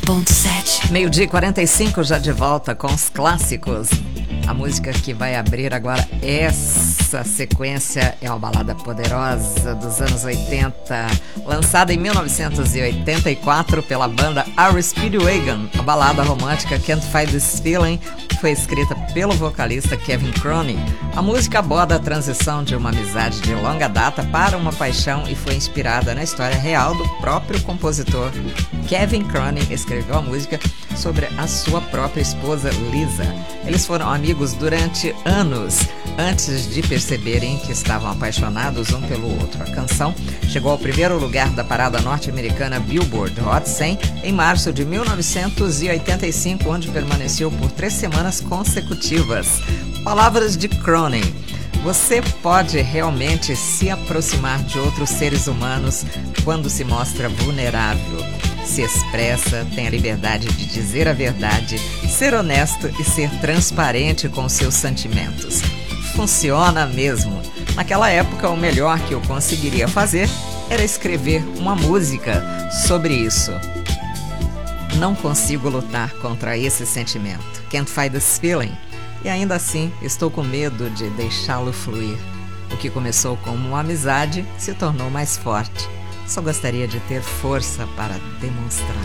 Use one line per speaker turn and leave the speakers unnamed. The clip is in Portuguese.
107.7.
Meio-dia e 45, já de volta com os clássicos. A música que vai abrir agora essa sequência é uma balada poderosa dos anos 80, lançada em 1984 pela banda Our Speedwagon. A balada romântica Can't Fight This Feeling foi escrita pelo vocalista Kevin Cronin. A música aborda a transição de uma amizade de longa data para uma paixão e foi inspirada na história real do próprio compositor. Kevin Cronin escreveu a música sobre a sua própria esposa Lisa. Eles foram amigos durante anos, antes de perceberem que estavam apaixonados um pelo outro. A canção chegou ao primeiro lugar da parada norte-americana Billboard Hot 100 em março de 1985, onde permaneceu por 3 semanas consecutivas. Palavras de Cronin: você pode realmente se aproximar de outros seres humanos quando se mostra vulnerável, se expressa, tem a liberdade de dizer a verdade, ser honesto e ser transparente com seus sentimentos. Funciona mesmo. Naquela época, o melhor que eu conseguiria fazer era escrever uma música sobre isso. Não consigo lutar contra esse sentimento. Can't fight this feeling. E ainda assim, estou com medo de deixá-lo fluir. O que começou como uma amizade se tornou mais forte. Só gostaria de ter força para demonstrar.